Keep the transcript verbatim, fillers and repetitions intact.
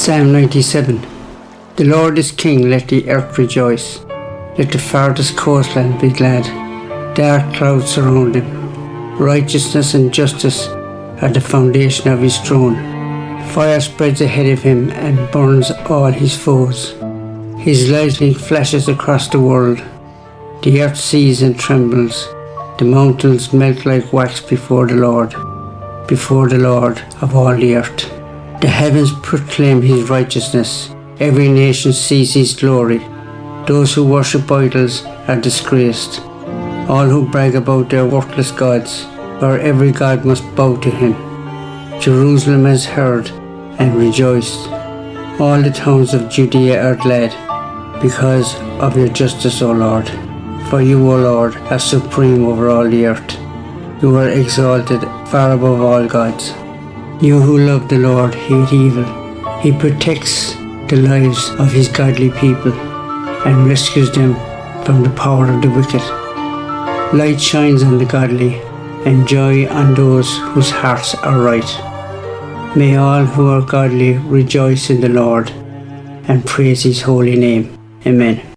Psalm ninety-seven. The Lord is King, let the earth rejoice. Let the farthest coastland be glad. Dark clouds surround him. Righteousness and justice are the foundation of his throne. Fire spreads ahead of him and burns all his foes. His lightning flashes across the world. The earth sees and trembles. The mountains melt like wax before the Lord, before the Lord of all the earth. The heavens proclaim his righteousness. Every nation sees his glory. Those who worship idols are disgraced. All who brag about their worthless gods, for every god must bow to him. Jerusalem has heard and rejoiced. All the towns of Judea are glad because of your justice, O Lord. For you, O Lord, are supreme over all the earth. You are exalted far above all gods. You who love the Lord hate evil. He protects the lives of his godly people and rescues them from the power of the wicked. Light shines on the godly and joy on those whose hearts are right. May all who are godly rejoice in the Lord and praise his holy name. Amen.